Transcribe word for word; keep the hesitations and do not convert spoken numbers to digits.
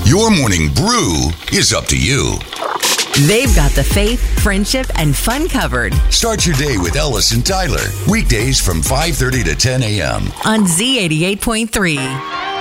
Your morning brew is up to you. They've got the faith, friendship, and fun covered. Start your day with Ellis and Tyler. Weekdays from five thirty to ten a.m. on Z eighty-eight point three.